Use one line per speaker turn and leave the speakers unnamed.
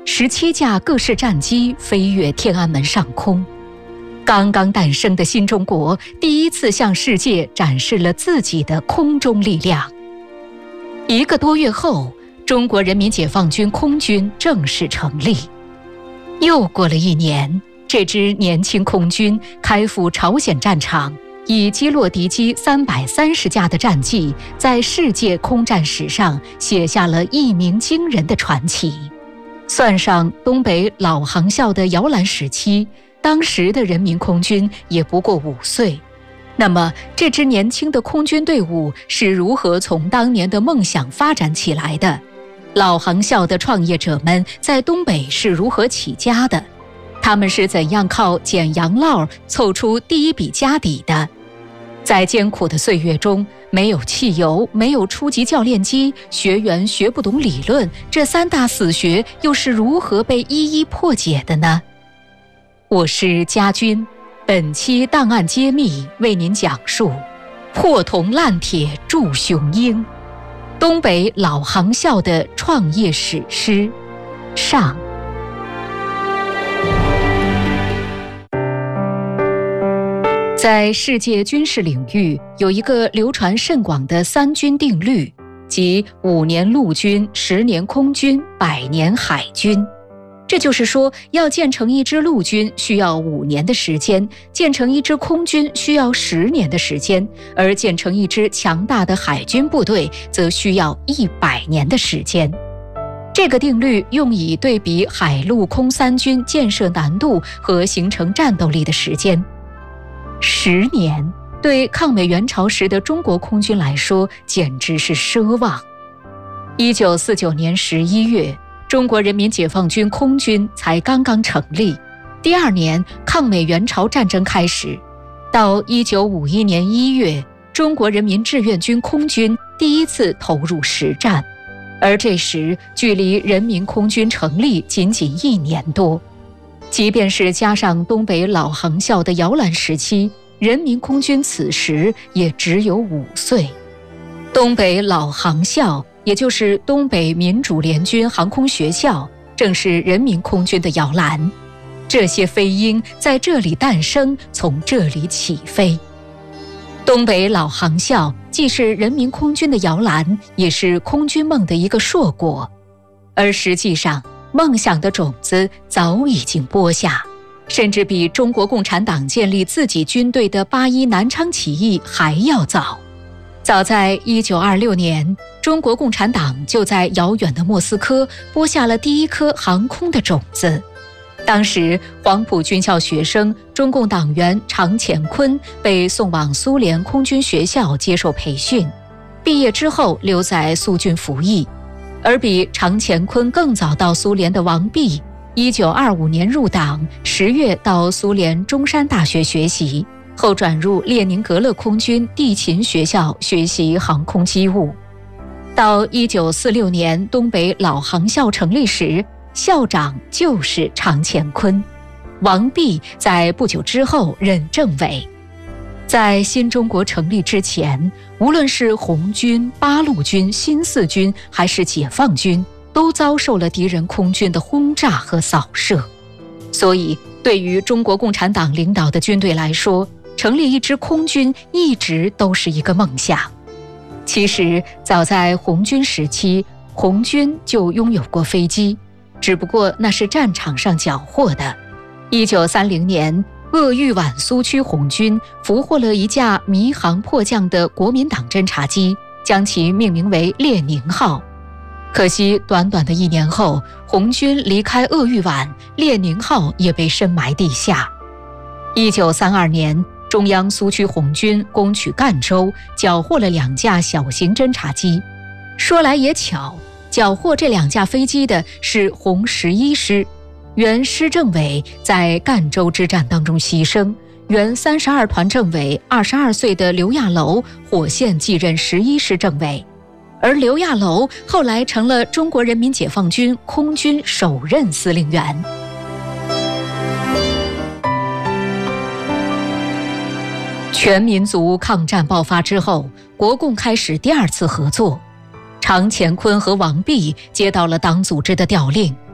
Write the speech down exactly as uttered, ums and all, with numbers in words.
十七架各式战机飞越天安门上空。刚刚诞生的新中国第一次向世界展示了自己的空中力量。一个多月后，中国人民解放军空军正式成立。又过了一年，这支年轻空军开赴朝鲜战场，以击落敌机三百三十架的战绩，在世界空战史上写下了一鸣惊人的传奇。算上东北老航校的摇篮时期，当时的人民空军也不过五岁。那么，这支年轻的空军队伍是如何从当年的梦想发展起来的？老航校的创业者们在东北是如何起家的？他们是怎样靠捡洋烙凑出第一笔家底的？在艰苦的岁月中，没有汽油，没有初级教练机，学员学不懂理论，这三大死穴又是如何被一一破解的呢？我是家军，本期档案揭秘为您讲述破铜烂铁铸雄鹰，东北老航校的创业史诗上。在世界军事领域，有一个流传甚广的三军定律，即五年陆军、十年空军、百年海军。这就是说，要建成一支陆军需要五年的时间，建成一支空军需要十年的时间，而建成一支强大的海军部队则需要一百年的时间。这个定律用以对比海陆空三军建设难度和形成战斗力的时间。十年对抗美援朝时的中国空军来说简直是奢望。一九四九年十一月，中国人民解放军空军才刚刚成立。第二年，抗美援朝战争开始。到一九五一年一月，中国人民志愿军空军第一次投入实战，而这时距离人民空军成立仅仅一年多。即便是加上东北老航校的摇篮时期，人民空军此时也只有五岁。东北老航校，也就是东北民主联军航空学校，正是人民空军的摇篮。这些飞鹰在这里诞生，从这里起飞。东北老航校既是人民空军的摇篮，也是空军梦的一个硕果。而实际上，梦想的种子早已经播下，甚至比中国共产党建立自己军队的八一南昌起义还要早。早在一九二六年，中国共产党就在遥远的莫斯科播下了第一颗航空的种子。当时，黄埔军校学生、中共党员常乾坤被送往苏联空军学校接受培训，毕业之后留在苏军服役。而比常乾坤更早到苏联的王弼，一九二五年入党，十月到苏联中山大学学习，后转入列宁格勒空军地勤学校学习航空机务。到一九四六年东北老航校成立时，校长就是常乾坤，王弼在不久之后任政委。在新中国成立之前，无论是红军、八路军、新四军还是解放军，都遭受了敌人空军的轰炸和扫射。所以，对于中国共产党领导的军队来说，成立一支空军一直都是一个梦想。其实，早在红军时期，红军就拥有过飞机，只不过那是战场上缴获的。一九三零年，鄂豫皖苏区红军俘获了一架迷航迫降的国民党侦察机，将其命名为列宁号。可惜短短的一年后，红军离开鄂豫皖，列宁号也被深埋地下。一九三二年，中央苏区红军攻取赣州，缴获了两架小型侦察机。说来也巧，缴获这两架飞机的是红十一师。原师政委在赣州之战当中牺牲，原三十二团政委二十二岁的刘亚楼火线继任十一师政委，而刘亚楼后来成了中国人民解放军空军首任司令员。全民族抗战爆发之后，国共开始第二次合作。常乾坤和王弼接到了党组织的调令，